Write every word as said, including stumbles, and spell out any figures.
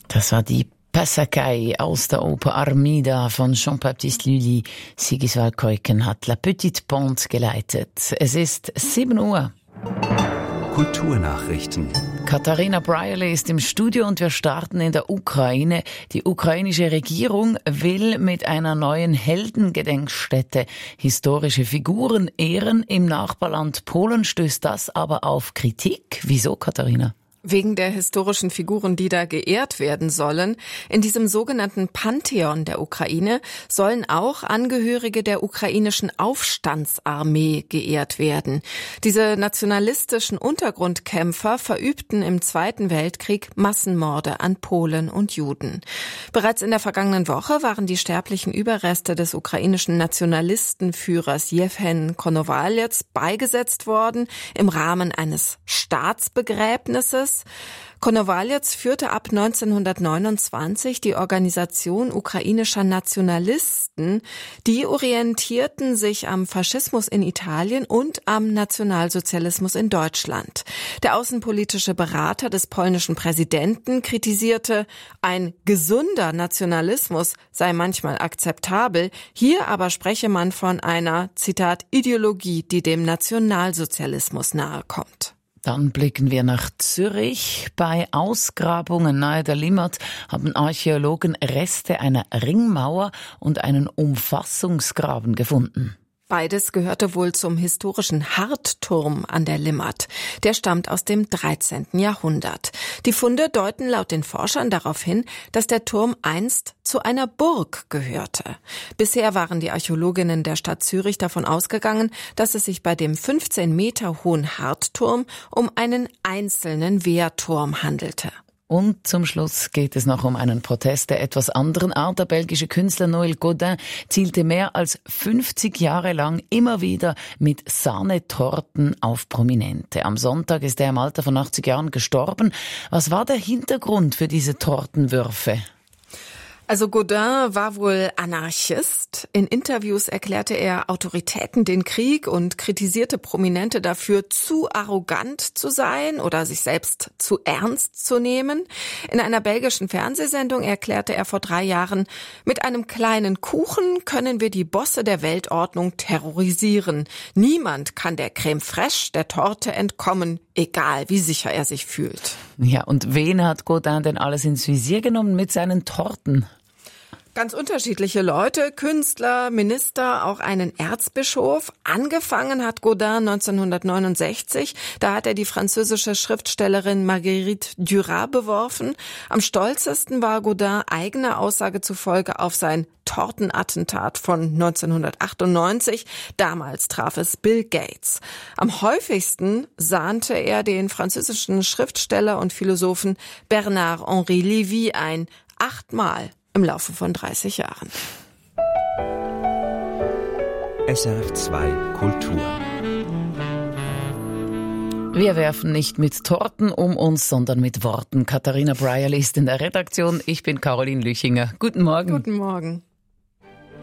Das war die Passacaille aus der Oper Armida von Jean-Baptiste Lully. Sigiswald Keuken hat La Petite Pente geleitet. Es ist sieben Uhr. Kulturnachrichten. Katharina Brierley ist im Studio und wir starten in der Ukraine. Die ukrainische Regierung will mit einer neuen Heldengedenkstätte historische Figuren ehren. Im Nachbarland Polen stößt das aber auf Kritik. Wieso, Katharina? Wegen der historischen Figuren, die da geehrt werden sollen. In diesem sogenannten Pantheon der Ukraine sollen auch Angehörige der ukrainischen Aufstandsarmee geehrt werden. Diese nationalistischen Untergrundkämpfer verübten im Zweiten Weltkrieg Massenmorde an Polen und Juden. Bereits in der vergangenen Woche waren die sterblichen Überreste des ukrainischen Nationalistenführers Jewgen Konowalets beigesetzt worden im Rahmen eines Staatsbegräbnisses. Konowalets führte ab neunzehnhundertneunundzwanzig die Organisation ukrainischer Nationalisten. Die orientierten sich am Faschismus in Italien und am Nationalsozialismus in Deutschland. Der außenpolitische Berater des polnischen Präsidenten kritisierte, ein gesunder Nationalismus sei manchmal akzeptabel. Hier aber spreche man von einer, Zitat, Ideologie, die dem Nationalsozialismus nahe kommt. Dann blicken wir nach Zürich. Bei Ausgrabungen nahe der Limmat haben Archäologen Reste einer Ringmauer und einen Umfassungsgraben gefunden. Beides gehörte wohl zum historischen Hartturm an der Limmat. Der stammt aus dem dreizehnten Jahrhundert. Die Funde deuten laut den Forschern darauf hin, dass der Turm einst zu einer Burg gehörte. Bisher waren die Archäologinnen der Stadt Zürich davon ausgegangen, dass es sich bei dem fünfzehn Meter hohen Hartturm um einen einzelnen Wehrturm handelte. Und zum Schluss geht es noch um einen Protest der etwas anderen Art. Der belgische Künstler Noël Godin zielte mehr als fünfzig Jahre lang immer wieder mit Sahnetorten auf Prominente. Am Sonntag ist er im Alter von achtzig Jahren gestorben. Was war der Hintergrund für diese Tortenwürfe? Also Godin war wohl Anarchist. In Interviews erklärte er Autoritäten den Krieg und kritisierte Prominente dafür, zu arrogant zu sein oder sich selbst zu ernst zu nehmen. In einer belgischen Fernsehsendung erklärte er vor drei Jahren, mit einem kleinen Kuchen können wir die Bosse der Weltordnung terrorisieren. Niemand kann der Crème fraîche der Torte entkommen, egal wie sicher er sich fühlt. Ja, und wen hat Godin denn alles ins Visier genommen mit seinen Torten? Ganz unterschiedliche Leute, Künstler, Minister, auch einen Erzbischof. Angefangen hat Godin neunzehnhundertneunundsechzig. Da hat er die französische Schriftstellerin Marguerite Duras beworfen. Am stolzesten war Godin eigener Aussage zufolge auf sein Tortenattentat von neunzehnhundertachtundneunzig. Damals traf es Bill Gates. Am häufigsten sahnte er den französischen Schriftsteller und Philosophen Bernard-Henri Lévy ein. Achtmal im Laufe von dreißig Jahren. S R F zwei Kultur. Wir werfen nicht mit Torten um uns, sondern mit Worten. Katharina Brierley ist in der Redaktion. Ich bin Caroline Lüchinger. Guten Morgen. Guten Morgen.